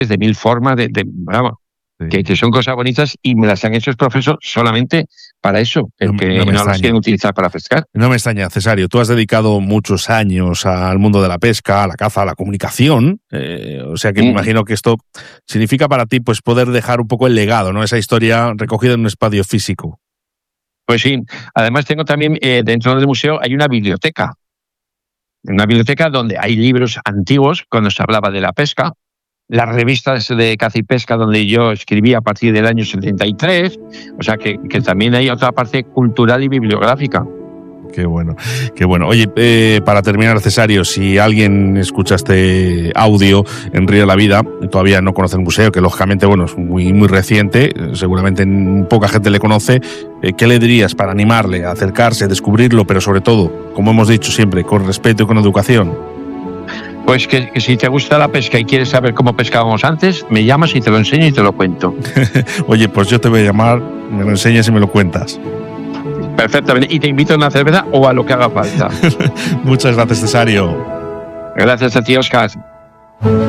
de mil formas, vamos, Sí. que son cosas bonitas y me las han hecho los profesores solamente para eso, No, que no me no las extraña. quieren utilizar para pescar. No me extraña, Cesario. Tú has dedicado muchos años al mundo de la pesca, a la caza, a la comunicación. O sea que me imagino que esto significa para ti pues poder dejar un poco el legado, ¿no? Esa historia recogida en un espacio físico. Pues sí, además tengo también, dentro del museo hay una biblioteca donde hay libros antiguos cuando se hablaba de la pesca, las revistas de caza y pesca donde yo escribí a partir del año 73, o sea que también hay otra parte cultural y bibliográfica. Qué bueno, qué bueno. Oye, para terminar, Cesario, si alguien escucha este audio en Río de la Vida, todavía no conoce el museo, que lógicamente, bueno, es muy, muy reciente, seguramente poca gente le conoce, ¿qué le dirías para animarle a acercarse, a descubrirlo, pero sobre todo, como hemos dicho siempre, con respeto y con educación? Pues que si te gusta la pesca y quieres saber cómo pescábamos antes, me llamas y te lo enseño y te lo cuento. Oye, pues yo te voy a llamar, me lo enseñas y me lo cuentas. Perfectamente. Y te invito a una cerveza o a lo que haga falta. Muchas gracias, Cesario. Gracias a ti, Óscar.